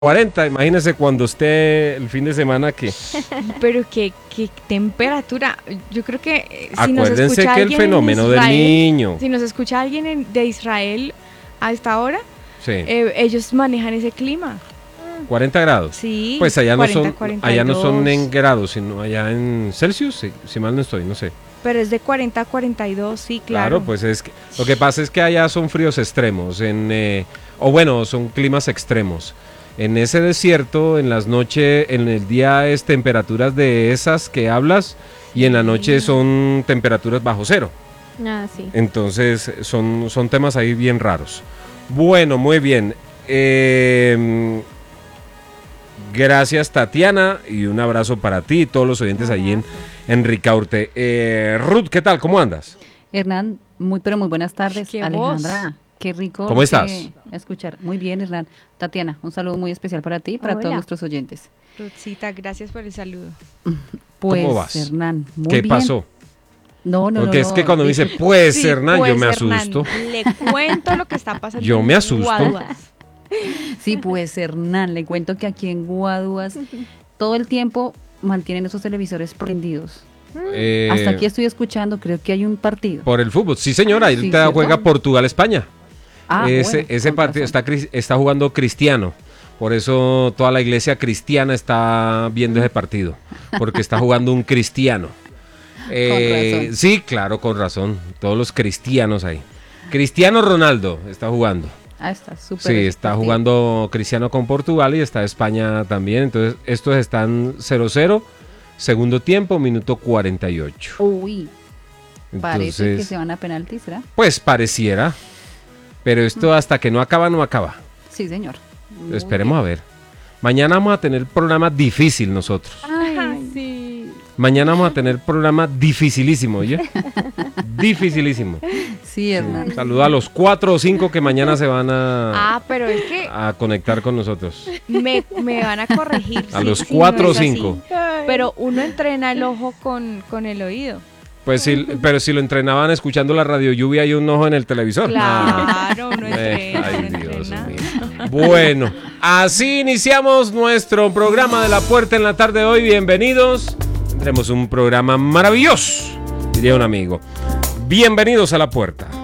40, imagínese cuando esté el fin de semana que... Pero qué temperatura. Yo creo que si nos Acuérdense escucha que el alguien fenómeno en del Israel, niño. si nos escucha alguien de Israel a esta hora, Sí. ellos manejan ese clima. 40 grados. Sí, Pues allá 40, allá no son 42. en grados, sino allá en Celsius, si mal no estoy, no sé. Pero es de 40 a 42, sí, claro. Pues es que lo que pasa es que allá son fríos extremos, o bueno, son climas extremos. En ese desierto, en las noches, en el día es temperaturas de esas que hablas y en la noche son temperaturas bajo cero. Ah, sí. Entonces son temas ahí bien raros. Bueno, muy bien. Gracias, Tatiana, y un abrazo para ti y todos los oyentes allí en Ricaurte. Ruth, ¿qué tal? ¿Cómo andas? Hernán, pero muy buenas tardes. Qué Alejandra, voz. qué rico. ¿Cómo estás? Escuchar. Muy bien, Hernán. Tatiana, un saludo muy especial para ti y para Hola. todos nuestros oyentes. Ruthcita, gracias por el saludo. Pues, ¿Cómo vas? Hernán, muy ¿Qué bien. pasó? No. Porque es que cuando me dice, pues, Sí, Hernán, pues, yo me Hernán, asusto. le cuento lo que está pasando. Yo me en asusto. Guaduas. Sí, pues, Hernán, le cuento que aquí en Guaduas todo el tiempo mantienen esos televisores prendidos. Hasta aquí estoy escuchando, creo que hay un partido. Por el fútbol. Sí, señora, ahorita ¿cierto? juega Portugal-España. Ese con partido razón. está jugando Cristiano. Por eso toda la iglesia cristiana está viendo ese partido. Porque está jugando un cristiano. razón. Sí, claro, con razón. Todos los cristianos ahí. Cristiano Ronaldo está jugando. Está súper. Sí, ese está partido. jugando Cristiano con Portugal y está España también. Entonces, estos están 0-0. Segundo tiempo, minuto 48. Uy, parece que Entonces, se van a penaltis, ¿será? pues pareciera. Pero esto hasta que no acaba, no acaba. Sí, señor. Muy Esperemos a ver. Mañana vamos a tener programa difícil nosotros. Ay, sí. Mañana vamos a tener programa dificilísimo, ¿oye? Dificilísimo. Sí, Hernán. Saluda a los 4 o 5 que mañana se van Pero es que a conectar con nosotros. me van a corregir. A si- los si 4 no o es así. 5. Pero uno entrena el ojo con el oído. Pues sí, pero si lo entrenaban escuchando la radio lluvia y un ojo en el televisor. Claro, uno Ay, entrena, uno Dios entrena. mío. Bueno, así iniciamos nuestro programa de La Puerta en la tarde de hoy. Bienvenidos. Tendremos un programa maravilloso, diría un amigo. Bienvenidos a La Puerta.